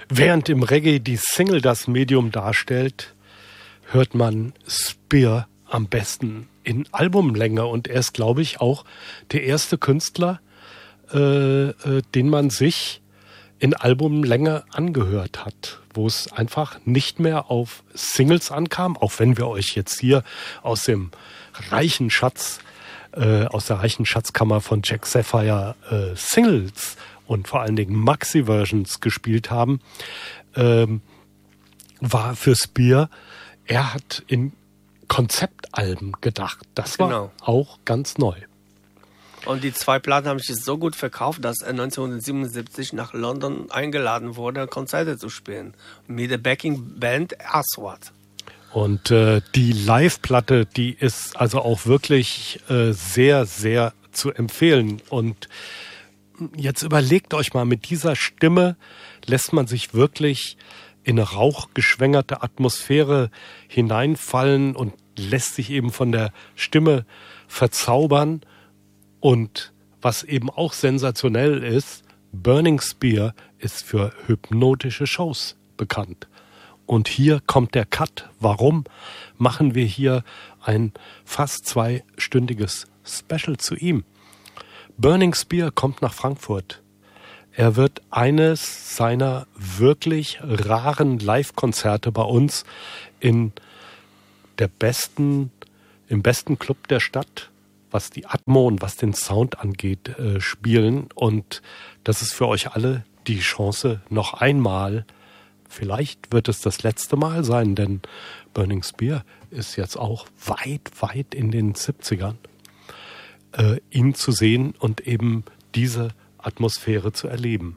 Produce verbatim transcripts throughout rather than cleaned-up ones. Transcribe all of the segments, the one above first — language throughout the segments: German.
Während im Reggae die Single das Medium darstellt, hört man Spear am besten in Albumlänge. Und er ist, glaube ich, auch der erste Künstler, äh, äh, den man sich in Albumlänge angehört hat, wo es einfach nicht mehr auf Singles ankam, auch wenn wir euch jetzt hier aus dem reichen Schatz, äh, aus der reichen Schatzkammer von Jack Sapphire äh, Singles und vor allen Dingen Maxi-Versions gespielt haben, ähm, war für Spear, er hat in Konzeptalben gedacht. Das war Genau. auch ganz neu. Und die zwei Platten haben sich so gut verkauft, dass er neunzehnhundertsiebenundsiebzig nach London eingeladen wurde, Konzerte zu spielen. Mit der Backing-Band Aswad. Und äh, die Live-Platte, die ist also auch wirklich äh, sehr, sehr zu empfehlen. Und jetzt überlegt euch mal, mit dieser Stimme lässt man sich wirklich in eine rauchgeschwängerte Atmosphäre hineinfallen und lässt sich eben von der Stimme verzaubern. Und was eben auch sensationell ist, Burning Spear ist für hypnotische Shows bekannt. Und hier kommt der Cut. Warum machen wir hier ein fast zweistündiges Special zu ihm? Burning Spear kommt nach Frankfurt. Er wird eines seiner wirklich raren Live-Konzerte bei uns in der besten, im besten Club der Stadt, was die Atmo und was den Sound angeht, äh, spielen. Und das ist für euch alle die Chance, noch einmal, vielleicht wird es das letzte Mal sein, denn Burning Spear ist jetzt auch weit, weit in den siebzigern, äh, ihn zu sehen und eben diese Atmosphäre zu erleben.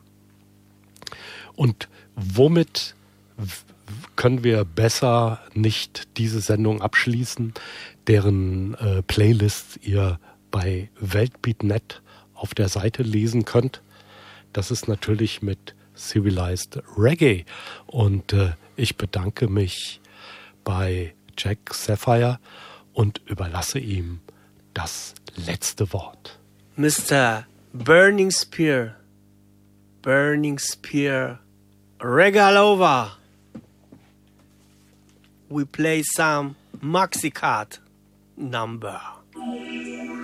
Und womit können wir besser nicht diese Sendung abschließen, deren äh, Playlist ihr bei weltbeat punkt net auf der Seite lesen könnt. Das ist natürlich mit Civilized Reggae. Und äh, ich bedanke mich bei Jack Sapphire und überlasse ihm das letzte Wort. Mister Burning Spear, Burning Spear, Regalova. We play some Maxi-Cut number.